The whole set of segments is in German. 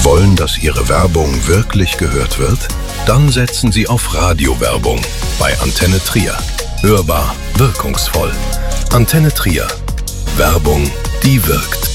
Wollen, dass Ihre Werbung wirklich gehört wird? Dann setzen Sie auf Radiowerbung bei Antenne Trier. Hörbar, wirkungsvoll. Antenne Trier. Werbung, die wirkt.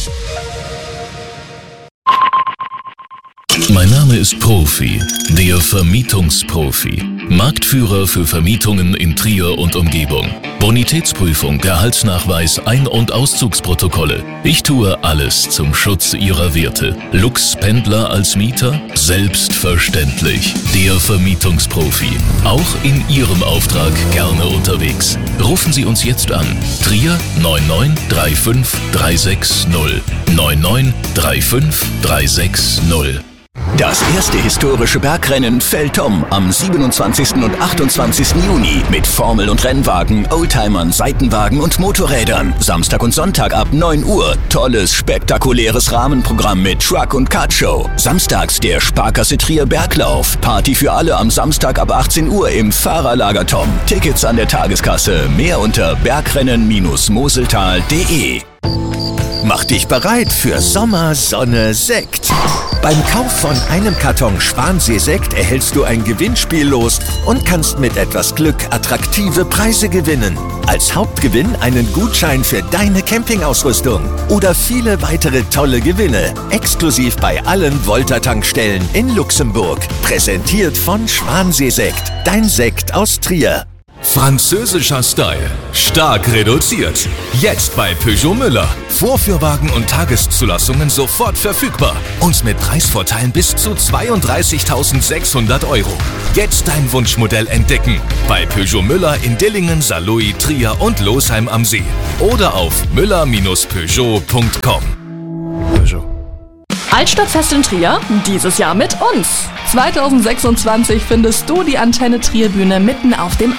Mein Name ist Profi, der Vermietungsprofi. Marktführer für Vermietungen in Trier und Umgebung. Bonitätsprüfung, Gehaltsnachweis, Ein- und Auszugsprotokolle. Ich tue alles zum Schutz Ihrer Werte. Lux-Pendler als Mieter? Selbstverständlich. Der Vermietungsprofi. Auch in Ihrem Auftrag gerne unterwegs. Rufen Sie uns jetzt an. Trier 99 35 360 99 35 360. Das erste historische Bergrennen Feldtom am 27. und 28. Juni mit Formel- und Rennwagen, Oldtimern, Seitenwagen und Motorrädern. Samstag und Sonntag ab 9 Uhr. Tolles, spektakuläres Rahmenprogramm mit Truck- und Kartshow. Samstags der Sparkasse Trier Berglauf. Party für alle am Samstag ab 18 Uhr im Fahrerlager Tom. Tickets an der Tageskasse. Mehr unter bergrennen-moseltal.de. Mach dich bereit für Sommer, Sonne, Sekt. Beim Kauf von einem Karton Schwansee-Sekt erhältst du ein Gewinnspiel los und kannst mit etwas Glück attraktive Preise gewinnen. Als Hauptgewinn einen Gutschein für deine Campingausrüstung oder viele weitere tolle Gewinne. Exklusiv bei allen Volta-Tankstellen in Luxemburg. Präsentiert von Schwansee-Sekt, dein Sekt aus Trier. Französischer Style. Stark reduziert. Jetzt bei Peugeot Müller. Vorführwagen und Tageszulassungen sofort verfügbar. Und mit Preisvorteilen bis zu 32.600 €. Jetzt dein Wunschmodell entdecken. Bei Peugeot Müller in Dillingen, Saarlouis, Trier und Losheim am See. Oder auf müller-peugeot.com. Peugeot. Altstadtfest in Trier, dieses Jahr mit uns. 2026 findest du die Antenne Trier Bühne mitten auf dem